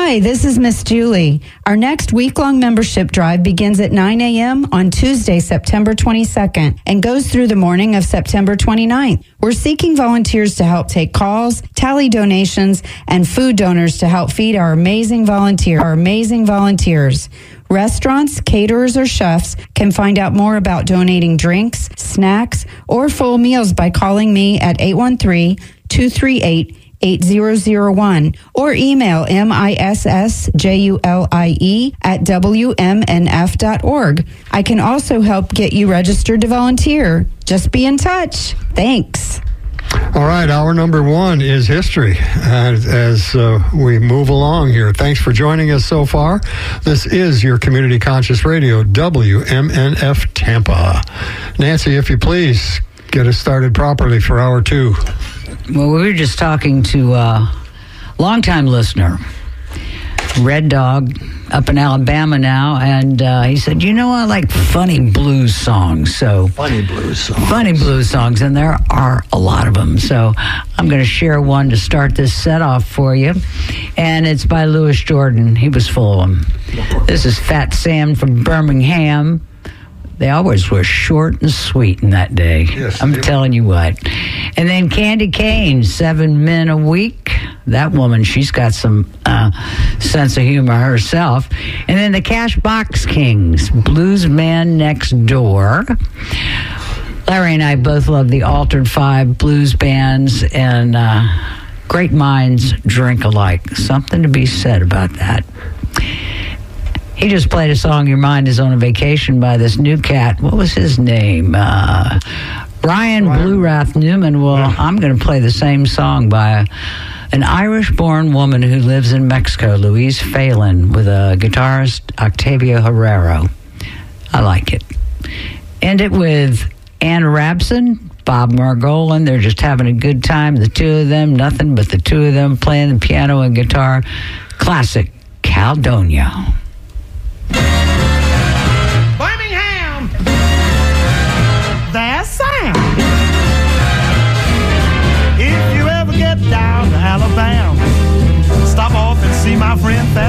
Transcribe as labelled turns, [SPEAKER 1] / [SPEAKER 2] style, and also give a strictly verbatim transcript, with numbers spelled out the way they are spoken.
[SPEAKER 1] Hi, this is Miss Julie. Our next week-long membership drive begins at nine a.m. on Tuesday, September twenty-second, and goes through the morning of September twenty-ninth. We're seeking volunteers to help take calls, tally donations, and food donors to help feed our amazing volunteer, our amazing volunteers. Restaurants, caterers, or chefs can find out more about donating drinks, snacks, or full meals by calling me at eight one three, two three eight, eight zero zero one or email missjulie at w m n f dot org. I can also help get you registered to volunteer. Just be in touch. Thanks.
[SPEAKER 2] All right, hour number one is history as, as uh, we move along here. Thanks for joining us so far. This is your Community Conscious Radio, W M N F Tampa. Nancy, if you please, get us started properly for hour two.
[SPEAKER 3] Well, we were just talking to a longtime listener, Red Dog, up in Alabama now, and uh, he said, you know, I like funny blues songs. So
[SPEAKER 2] Funny blues songs.
[SPEAKER 3] Funny blues songs, and there are a lot of them. So I'm going to share one to start this set off for you, and it's by Louis Jordan. He was full of them. This is Fat Sam from Birmingham. They always were short and sweet in that day.
[SPEAKER 2] Yes,
[SPEAKER 3] I'm telling you what. And then Candy Kane, Seven Men a Week. That woman, she's got some uh, sense of humor herself. And then the Cashbox Kings, Blues Man Next Door. Larry and I both love the Altered Five blues bands, and uh, great minds drink alike. Something to be said about that. He just played a song, Your Mind is on a Vacation, by this new cat. What was his name? Uh, Ryan Blue Wrath Newman. Well, yeah. I'm going to play the same song by a, an Irish-born woman who lives in Mexico, Louise Phelan, with a guitarist, Octavio Herrero. I like it. End it with Ann Rabson, Bob Margolin. They're just having a good time. The two of them, nothing but the two of them playing the piano and guitar. Classic Caledonia.
[SPEAKER 4] Birmingham, there's Sam. If you ever get down to Alabama, stop off and see my friend Fat